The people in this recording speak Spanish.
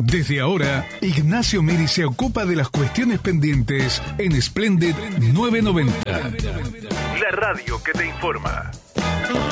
Desde ahora, Ignacio Miri se ocupa de las cuestiones pendientes en Splendid 990. La radio que te informa.